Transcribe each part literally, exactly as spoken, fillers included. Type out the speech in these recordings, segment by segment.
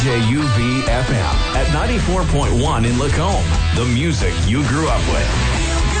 J U V F M at ninety-four point one in Lacombe. The music you grew up with.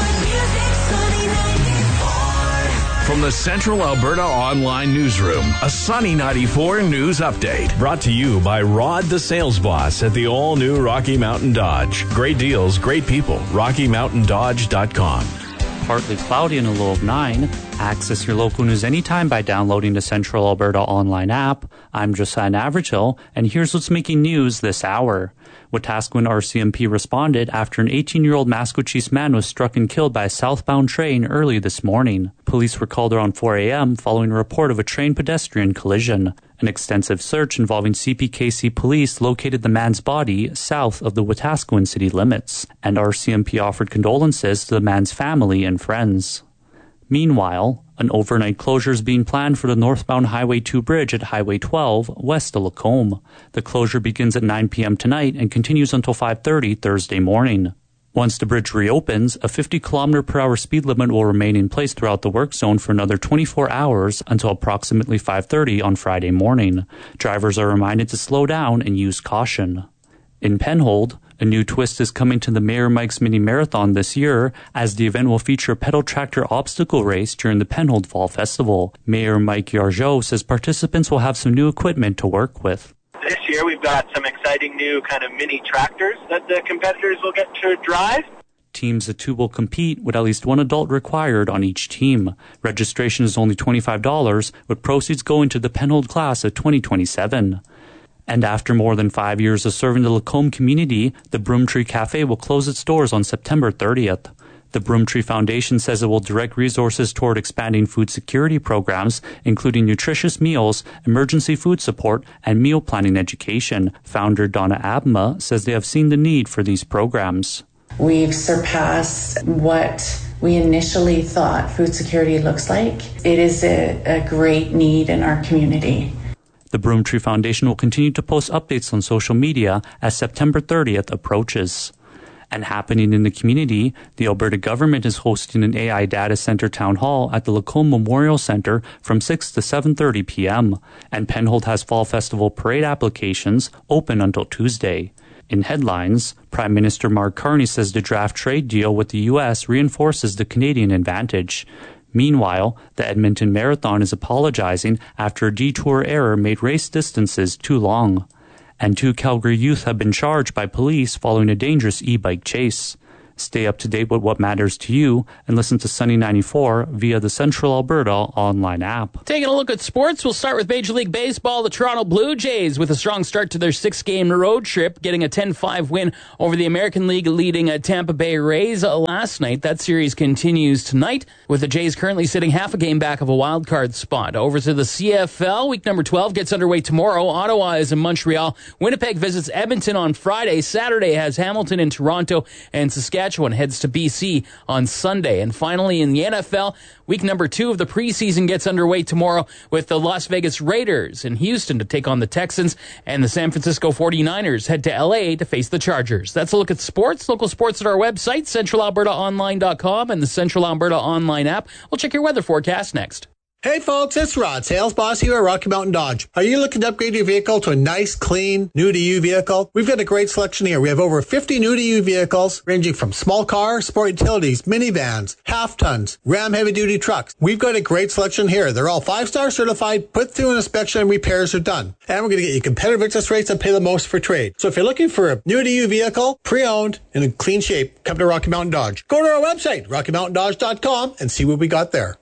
From the Central Alberta Online Newsroom, a Sunny ninety-four news update. Brought to you by Rod the Sales Boss at the all-new Rocky Mountain Dodge. Great deals, great people. rocky mountain dodge dot com. Partly cloudy and a low of nine. Access your local news anytime by downloading the Central Alberta Online app. I'm Josiah Averill, and here's what's making news this hour. Wetaskiwin R C M P responded after an eighteen-year-old Maskwacis man was struck and killed by a southbound train early this morning. Police were called around four a.m. following a report of a train-pedestrian collision. An extensive search involving C P K C police located the man's body south of the Wetaskiwin city limits, and R C M P offered condolences to the man's family and friends. Meanwhile, an overnight closure is being planned for the northbound Highway two bridge at Highway twelve west of Lacombe. The closure begins at nine p.m. tonight and continues until five thirty Thursday morning. Once the bridge reopens, a fifty kilometer per hour speed limit will remain in place throughout the work zone for another twenty-four hours until approximately five thirty on Friday morning. Drivers are reminded to slow down and use caution. In Penhold, a new twist is coming to the Mayor Mike's Mini Marathon this year, as the event will feature a pedal tractor obstacle race during the Penhold Fall Festival. Mayor Mike Yargeau says participants will have some new equipment to work with. This year we've got some exciting new kind of mini tractors that the competitors will get to drive. Teams of two will compete with at least one adult required on each team. Registration is only twenty-five dollars, with proceeds going to the Penhold class of twenty twenty-seven. And after more than five years of serving the Lacombe community, the Broomtree Cafe will close its doors on September thirtieth. The Broomtree Foundation says it will direct resources toward expanding food security programs, including nutritious meals, emergency food support, and meal planning education. Founder Donna Abma says they have seen the need for these programs. We've surpassed what we initially thought food security looks like. It is a, a great need in our community. The Broomtree Foundation will continue to post updates on social media as September thirtieth approaches. And happening in the community, the Alberta government is hosting an A I data center town hall at the Lacombe Memorial Centre from six to seven thirty p.m. And Penhold has Fall Festival parade applications open until Tuesday. In headlines, Prime Minister Mark Carney says the draft trade deal with the U S reinforces the Canadian advantage. Meanwhile, the Edmonton Marathon is apologizing after a detour error made race distances too long. And two Calgary youth have been charged by police following a dangerous e-bike chase. Stay up to date with what matters to you and listen to Sunny ninety-four via the Central Alberta Online app. Taking a look at sports, we'll start with Major League Baseball. The Toronto Blue Jays with a strong start to their six-game road trip, getting a ten five win over the American League leading Tampa Bay Rays last night. That series continues tonight, with the Jays currently sitting half a game back of a wild card spot. Over to the C F L, week number twelve gets underway tomorrow. Ottawa is in Montreal. Winnipeg visits Edmonton on Friday. Saturday has Hamilton in Toronto, and Saskatchewan heads to B C on Sunday. And finally, in the N F L, week number two of the preseason gets underway tomorrow with the Las Vegas Raiders in Houston to take on the Texans, and the San Francisco forty-niners head to L A to face the Chargers. That's a look at sports. Local sports at our website, central alberta online dot com, and the Central Alberta Online app. We'll check your weather forecast next. Hey folks, it's Rod, sales boss here at Rocky Mountain Dodge. Are you looking to upgrade your vehicle to a nice, clean, new-to-you vehicle? We've got a great selection here. We have over fifty new-to-you vehicles ranging from small cars, sport utilities, minivans, half-tons, Ram heavy-duty trucks. We've got a great selection here. They're all five-star certified, put through an inspection, and repairs are done. And we're going to get you competitive interest rates and pay the most for trade. So if you're looking for a new-to-you vehicle, pre-owned, in a clean shape, come to Rocky Mountain Dodge. Go to our website, rocky mountain dodge dot com, and see what we got there.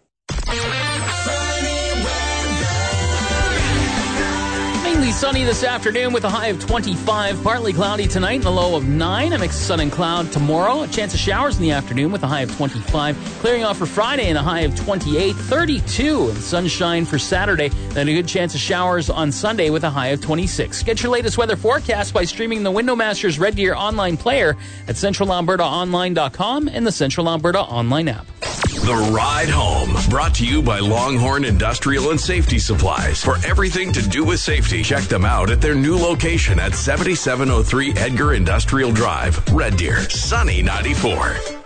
Sunny this afternoon with a high of twenty-five. Partly cloudy tonight and a low of nine. A mix of sun and cloud tomorrow. A chance of showers in the afternoon with a high of twenty-five. Clearing off for Friday and a high of twenty-eight. thirty-two and sunshine for Saturday. Then a good chance of showers on Sunday with a high of twenty-six. Get your latest weather forecast by streaming the Windowmasters Red Deer online player at central alberta online dot com and the Central Alberta Online app. The Ride Home, brought to you by Longhorn Industrial and Safety Supplies. For everything to do with safety, check them out at their new location at seventy-seven oh three Edgar Industrial Drive, Red Deer, Sunny ninety-four.